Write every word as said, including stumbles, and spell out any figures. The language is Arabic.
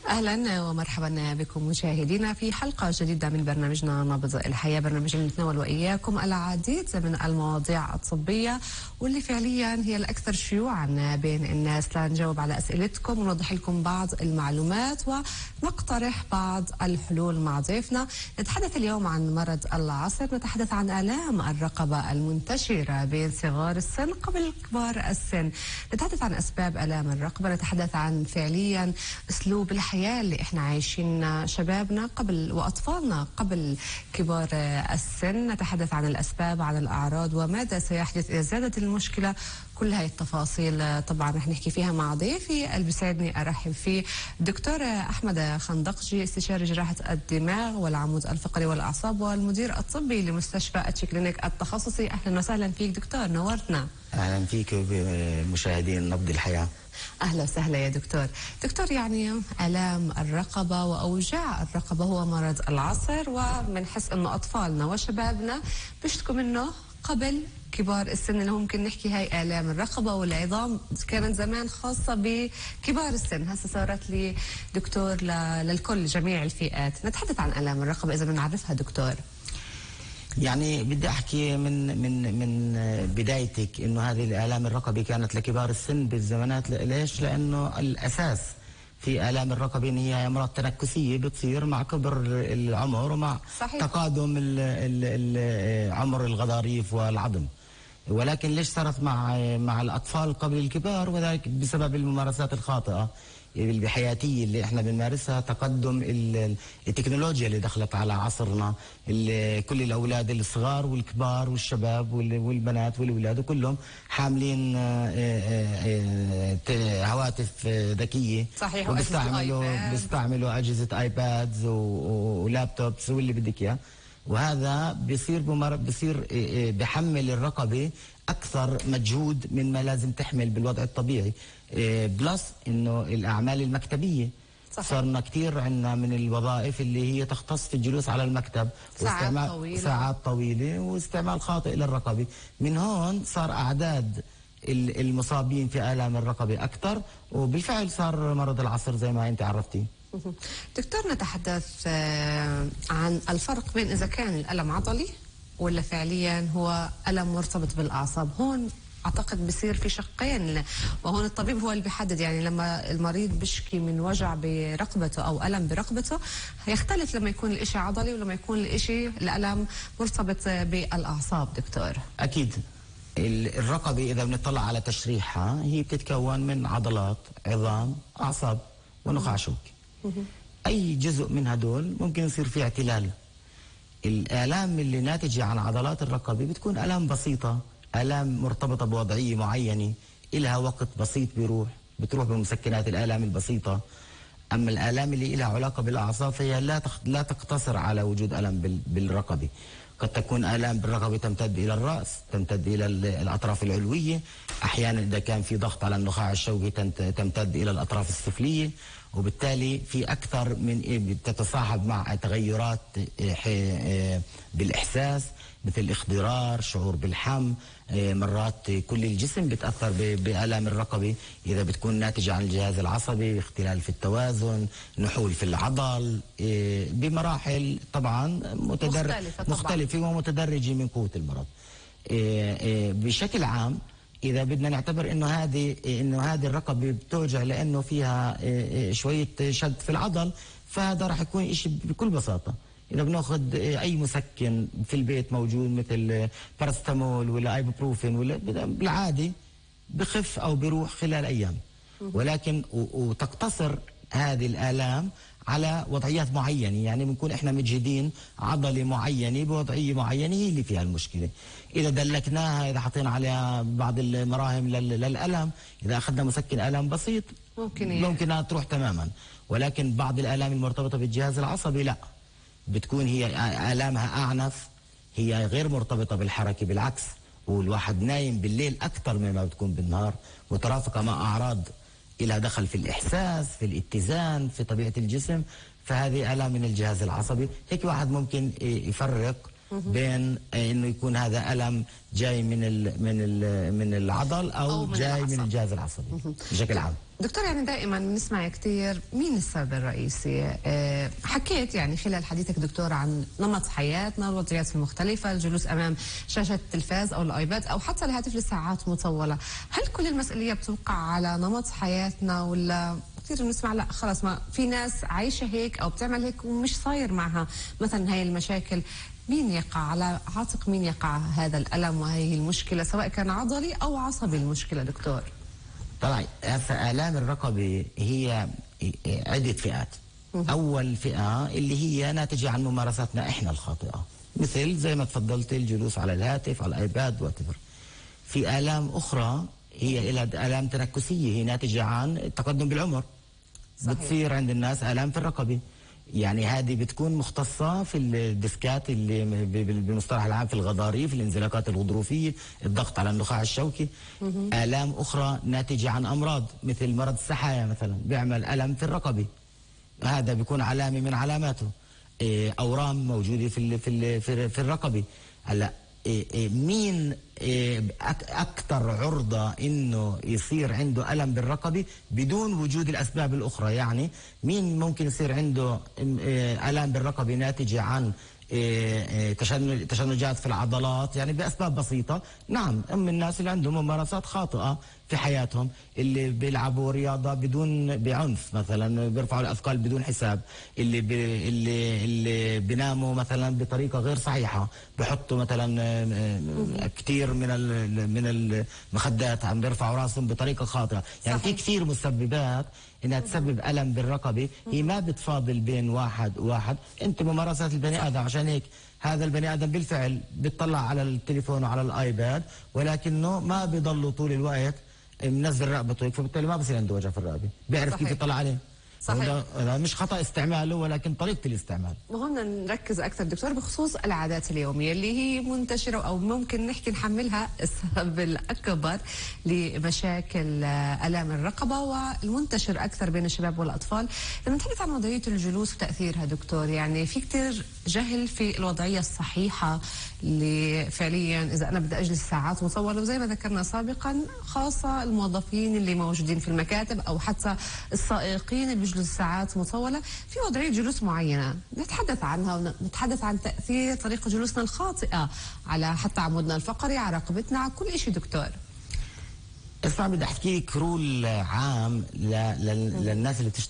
أهلا ومرحبا بكم مشاهدينا في حلقة جديدة من برنامجنا نبض الحياة، برنامج نتناول وإياكم العديد من المواضيع الطبية واللي فعليا هي الأكثر شيوعا بين الناس. لنجاوب على أسئلتكم ونوضح لكم بعض المعلومات ونقترح بعض الحلول مع ضيفنا. نتحدث اليوم عن مرض العصر، نتحدث عن آلام الرقبة المنتشرة بين صغار السن قبل كبار السن، نتحدث عن أسباب آلام الرقبة، نتحدث عن فعليا أسلوب الحياة اللي احنا عايشين شبابنا قبل واطفالنا قبل كبار السن، نتحدث عن الاسباب، عن الاعراض، وماذا سيحدث اذا زادت المشكله. كل هاي التفاصيل طبعا رح نحكي فيها مع ضيفي اللي بيسعدني ارحب فيه دكتور احمد خندقجي، استشاري جراحه الدماغ والعمود الفقري والاعصاب والمدير الطبي لمستشفى اتشي كلينيك التخصصي. اهلا وسهلا فيك دكتور، نورتنا. اهلا فيك بمشاهدين نبض الحياه. أهلا وسهلا يا دكتور. دكتور، يعني آلام الرقبة وأوجاع الرقبة هو مرض العصر، وبنحس إنه أطفالنا وشبابنا بيشتكوا منه قبل كبار السن، اللي ممكن نحكي هاي آلام الرقبة والعظام كانت زمان خاصة بكبار السن، هسه صارت لي دكتور للكل جميع الفئات. نتحدث عن آلام الرقبة إذا بنعرفها دكتور. يعني بدي احكي من من من بدايتك انه هذه الالام الرقبه كانت لكبار السن بالزمانات. ليش؟ لانه الاساس في الام الرقبه ان هي امراض تنكسيه بتصير مع كبر العمر ومع صحيح. تقادم ال ال ال عمر الغضاريف والعظم. ولكن ليش صارت مع مع الاطفال قبل الكبار؟ وذلك بسبب الممارسات الخاطئه الحياتيه اللي احنا بنمارسها، تقدم التكنولوجيا اللي دخلت على عصرنا. كل الاولاد الصغار والكبار والشباب والبنات والولاد كلهم حاملين هواتف ذكيه، صحيح، وبيستعملوا بيستعملوا اجهزه ايبادز ولابتوبس واللي بدك اياه. وهذا بيصير بيصير بحمل الرقبه اكثر مجهود من ما لازم تحمل بالوضع الطبيعي. بلس انه الاعمال المكتبيه صحيح. صرنا كثير عندنا من الوظائف اللي هي تختص في الجلوس على المكتب، ساعات طويله ساعات طويله واستعمال خاطئ للرقبه. من هون صار اعداد المصابين في الام الرقبه اكثر، وبالفعل صار مرض العصر زي ما انت عرفتي. دكتور، نتحدث عن الفرق بين اذا كان الالم عضلي ولا فعليا هو ألم مرتبط بالأعصاب. هون أعتقد بصير في شقين، وهون الطبيب هو اللي بيحدد. يعني لما المريض بيشكي من وجع برقبته أو ألم برقبته يختلف لما يكون الإشي عضلي ولما يكون الإشي الألم مرتبط بالأعصاب. دكتور، أكيد الرقبة إذا بنطلع على تشريحها هي بتتكون من عضلات، عظام، أعصاب ونخاع شوكي. أي جزء من هدول ممكن يصير فيه اعتلال. الآلام اللي ناتجة عن عضلات الرقبة بتكون آلام بسيطة، آلام مرتبطة بوضعية معينة، إلها وقت بسيط بيروح بتروح بمسكنات الآلام البسيطة. أما الآلام اللي إلها علاقة بالأعصاب فهي لا تخ... لا تقتصر على وجود ألم بال... بالرقبة. قد تكون آلام بالرقبة تمتد إلى الرأس، تمتد إلى الأطراف العلوية، أحيانا إذا كان في ضغط على النخاع الشوكي تمتد إلى الأطراف السفلية، وبالتالي في أكثر من تتصاحب مع تغيرات بالإحساس مثل اخضرار، شعور بالحم. مرات كل الجسم بتأثر بآلام الرقبة إذا بتكون ناتجة عن الجهاز العصبي، اختلال في التوازن، نحول في العضل، بمراحل طبعا متدرجة مختلفة, مختلفة ومتدرجة من قوة المرض. بشكل عام إذا بدنا نعتبر إنه هذه إنه هذه الرقبة بتوجع لأنه فيها شوية شد في العضل، فهذا راح يكون إشي بكل بساطة. إذا بناخذ أي مسكن في البيت موجود مثل باراستامول ولا ايبوبروفين ولا بالعادي بخف أو بيروح خلال أيام. ولكن وتقتصر هذه الآلام على وضعيات معينة. يعني بنكون احنا مجهدين عضلة معينة بوضعية معينة هي اللي فيها المشكلة. إذا دلكناها، إذا حطينا عليها بعض المراهم للألم، إذا أخذنا مسكن آلام بسيط ممكن ممكن تروح تماما. ولكن بعض الآلام المرتبطة بالجهاز العصبي لا، بتكون هي آلامها أعنف، هي غير مرتبطة بالحركة، بالعكس، والواحد نايم بالليل أكثر مما بتكون بالنهار، مترافقة مع أعراض إلها دخل في الإحساس، في الاتزان، في طبيعة الجسم. فهذه آلام من الجهاز العصبي. هيك واحد ممكن يفرق بين انه يكون هذا الم جاي من ال من ال من العضل او, أو من جاي العصب. من الجهاز العصبي بشكل عام. دكتور، يعني دائما بنسمع كثير مين السبب الرئيسي؟ أه حكيت يعني خلال حديثك دكتور عن نمط حياتنا، الوضعيات المختلفة، الجلوس أمام شاشة التلفاز أو الآيباد أو حتى الهاتف لساعات مطولة. هل كل المسؤولية بتوقع على نمط حياتنا، ولا كثير بنسمع لا خلاص ما في ناس عايشة هيك أو بتعمل هيك ومش صاير معها مثلا هاي المشاكل؟ مين يقع على عاتق مين يقع هذا الألم وهي المشكلة، سواء كان عضلي أو عصبي المشكلة دكتور؟ طبعا آلام الرقبة هي عدة فئات. أول فئة اللي هي ناتجة عن ممارساتنا إحنا الخاطئة، مثل زي ما تفضلت الجلوس على الهاتف على الآيباد واتفر. في آلام أخرى هي لها آلام تنكسية، هي ناتجة عن التقدم بالعمر. صحيح. بتصير عند الناس آلام في الرقبة، يعني هذه بتكون مختصة في الديسكات اللي بالمصطلح العام في الغضاريف، الانزلاقات الغضروفية، الضغط على النخاع الشوكي. مم. آلام أخرى ناتجة عن أمراض مثل مرض السحايا مثلا، بيعمل ألم في الرقبة، هذا بيكون علامة من علاماته. أورام موجودة في في في الرقبة. هلا مين أكثر عرضة إنه يصير عنده ألم بالرقبة بدون وجود الأسباب الأخرى؟ يعني مين ممكن يصير عنده ألم بالرقبة ناتجة عن تشنجات في العضلات يعني بأسباب بسيطة؟ نعم، أم الناس اللي عندهم ممارسات خاطئة في حياتهم، اللي بيلعبوا رياضة بدون بعنف مثلا، بيرفعوا الأثقال بدون حساب، اللي بي اللي اللي بيناموا مثلا بطريقة غير صحيحة، بحطوا مثلا كثير من من المخدات، عم بيرفعوا راسهم بطريقة خاطئة. يعني صحيح. في كثير مسببات انها تسبب الم بالرقبه، هي ما بتفاضل بين واحد وواحد، انت ممارسات البني ادم. عشان هيك هذا البني ادم بالفعل بيطلع على التليفون وعلى الايباد، ولكنه ما بيضلوا طول الوقت منزل رقبته هيك، فبالتالي ما بصير عنده وجع في الرقبه، بيعرف كيف يطلع عليه. صحيح. مش خطأ استعماله ولكن طريقة الاستعمال. وهون نركز أكثر دكتور بخصوص العادات اليومية اللي هي منتشرة أو ممكن نحكي نحملها السبب الأكبر لمشاكل آلام الرقبة والمنتشر أكثر بين الشباب والأطفال. لما نتحدث عن وضعية الجلوس وتأثيرها دكتور، يعني في كتير جهل في الوضعية الصحيحة اللي فعليا إذا أنا بدي أجلس ساعات مطولة، وزي ما ذكرنا سابقا خاصة الموظفين اللي موجودين في المكاتب أو حتى السائقين اللي بيجلسوا ساعات مطولة في وضعية جلوس معينة، نتحدث عنها ونتحدث عن تأثير طريقة جلوسنا الخاطئة على حتى عمودنا الفقري، على رقبتنا، على كل شيء دكتور. اسمع، بدي أحكي لك رول عام للناس اللي